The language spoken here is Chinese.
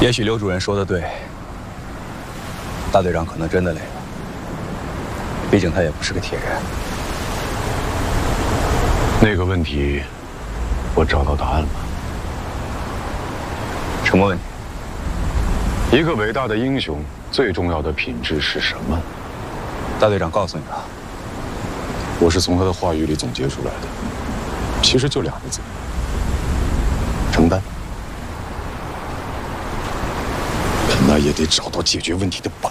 也许刘主任说的对，大队长可能真的累了，毕竟他也不是个铁人。 那个问题，我找到答案了。 什么问题？ 一个伟大的英雄最重要的品质是什么？ 大队长告诉你了。 我是从他的话语里总结出来的，其实就2个字：承担。那也得找到解决问题的办